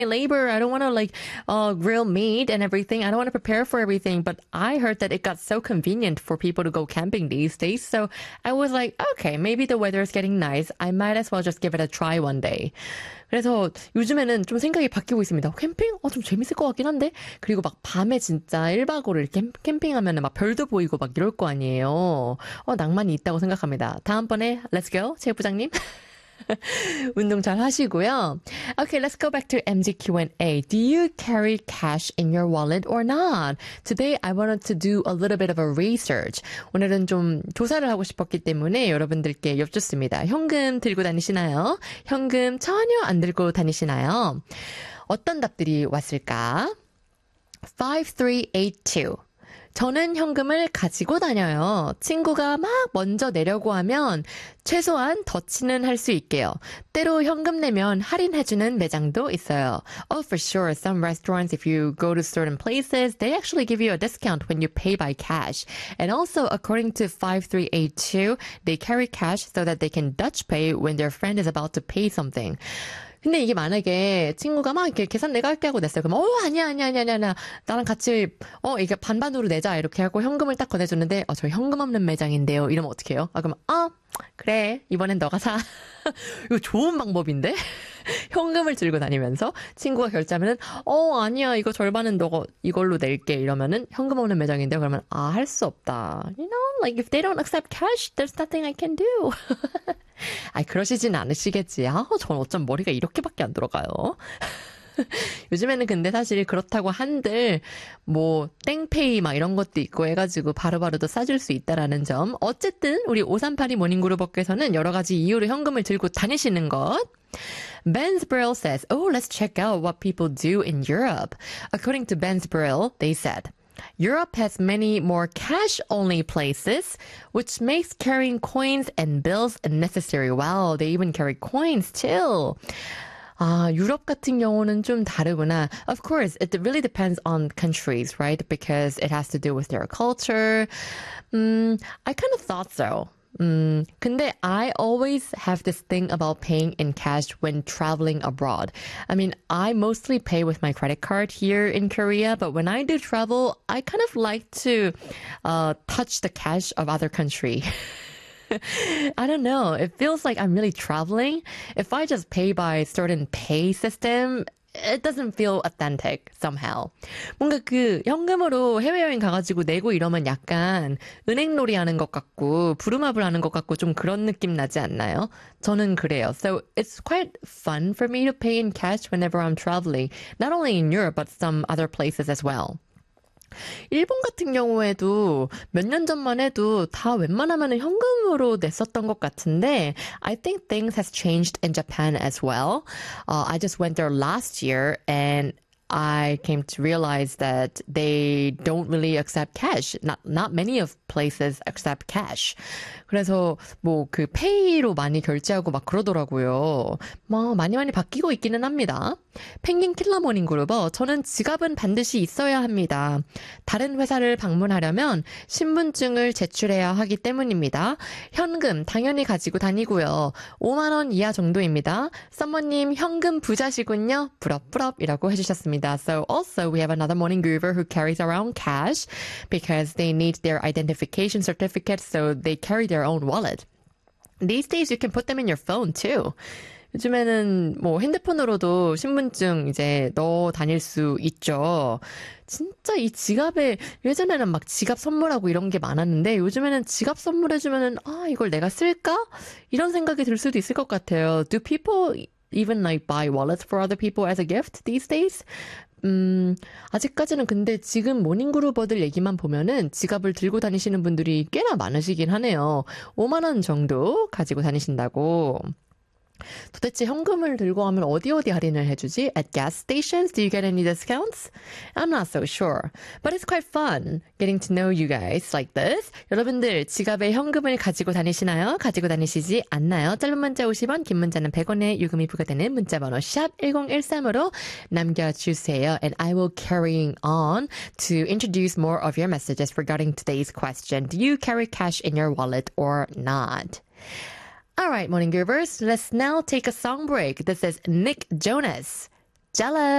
labor. I don't want to like grill meat and everything. I don't want to prepare for everything. But I heard that it got so convenient for people to go camping these days. So I was like, okay, maybe the weather is getting nice. I might as well just give it a try one day. 그래서 요즘에는 좀 생각이 바뀌고 있습니다. 캠핑? 좀 재밌을 것 같긴 한데? 그리고 막 밤에 진짜 1박 5일 캠핑하면 막 별도 보이고 막 이럴 거 아니에요. 낭만이 있다고 생각합니다. 다음번에 Let's go, 체육부장님. 운동 잘 하시고요. Okay, let's go back to MZ Q&A. Do you carry cash in your wallet or not? Today I wanted to do a little bit of a research. 오늘은 좀 조사를 하고 싶었기 때문에 여러분들께 여쭙습니다. 현금 들고 다니시나요? 현금 전혀 안 들고 다니시나요? 어떤 답들이 왔을까? 5382. 저는 현금을 가지고 다녀요. 친구가 막 먼저 내려고 하면 최소한 더치는 할 수 있게요. 때로 현금 내면 할인해주는 매장도 있어요. Oh, for sure. Some restaurants, if you go to certain places, they actually give you a discount when you pay by cash. And also, according to 5382, they carry cash so that they can Dutch pay when their friend is about to pay something. 근데 이게 만약에 친구가 막 이렇게 계산 내가 할게 하고 냈어요. 그럼 아니야. 나랑 같이 이게 반반으로 내자 이렇게 하고 현금을 딱 건네줬는데 저 현금 없는 매장인데요. 이러면 어떻게 해요? 그럼 그래 이번엔 너가 사. 이거 좋은 방법인데? 현금을 들고 다니면서 친구가 결제하면은 아니야 이거 절반은 너가 이걸로 낼게 이러면은 현금 없는 매장인데요. 그러면 할 수 없다. You know, like if they don't accept cash, there's nothing I can do. 그러시진 않으시겠지. 전 어쩜 머리가 이렇게밖에 안 들어가요. 요즘에는 근데 사실 그렇다고 한들 땡페이 막 이런 것도 있고 해가지고 바로바로 더 싸줄 수 있다라는 점. 어쨌든 우리 5382 모닝그룹업계에서는 여러 가지 이유로 현금을 들고 다니시는 것. Ben's Brill says, let's check out what people do in Europe. According to Ben's Brill, they said, Europe has many more cash-only places, which makes carrying coins and bills unnecessary. Wow, they even carry coins too. 유럽 같은 경우는 좀 다르구나. Of course, it really depends on countries, right? Because it has to do with their culture. I kind of thought so. 근데 I always have this thing about paying in cash when traveling abroad. I mean, I mostly pay with my credit card here in Korea, but when I do travel, I kind of like to touch the cash of other country. I don't know. It feels like I'm really traveling. If I just pay by certain pay system, it doesn't feel authentic somehow. 뭔가 현금으로 해외여행 가가지고 내고 이러면 약간 은행놀이 하는 것 같고 부루마블 하는 것 같고 좀 그런 느낌 나지 않나요? 저는 그래요. So it's quite fun for me to pay in cash whenever I'm traveling. Not only in Europe, but some other places as well. 일본 같은 경우에도 몇 년 전만 해도 다 웬만하면 현금으로 냈었던 것 같은데 I think things has changed in Japan as well. I just went there last year and I came to realize that they don't really accept cash. Not many of places accept cash. 그래서 페이로 많이 결제하고 막 그러더라고요. 많이 바뀌고 있기는 합니다. 펭귄 킬러 모닝 그룹어 저는 지갑은 반드시 있어야 합니다. 다른 회사를 방문하려면 신분증을 제출해야 하기 때문입니다. 현금 당연히 가지고 다니고요. 5만 원 이하 정도입니다. 썸머님 현금 부자시군요. 부럽이라고 해주셨습니다. So also we have another morning groover who carries around cash because they need their identification certificate, so they carry their own wallet. These days you can put them in your phone too. 요즘에는 핸드폰으로도 신분증 이제 넣어 다닐 수 있죠. 진짜 이 지갑에 예전에는 막 지갑 선물하고 이런 게 많았는데 요즘에는 지갑 선물해주면은 이걸 내가 쓸까? 이런 생각이 들 수도 있을 것 같아요. Do people even like buy wallets for other people as a gift these days? 아직까지는 근데 지금 모닝그룹어들 얘기만 보면은 지갑을 들고 다니시는 분들이 꽤나 많으시긴 하네요. 5만 원 정도 가지고 다니신다고. 도대체 현금을 들고 가면 어디 할인을 해주지? At gas stations, do you get any discounts? I'm not so sure. But it's quite fun getting to know you guys like this. 여러분들 지갑에 현금을 가지고 다니시나요? 가지고 다니시지 않나요? 짧은 문자 50원, 긴 문자는 100원에 요금이 부과되는 문자번호 샵 1013으로 남겨주세요. And I will carry on to introduce more of your messages regarding today's question. Do you carry cash in your wallet or not? All right, morning groovers, let's now take a song break. This is Nick Jonas, Jealous.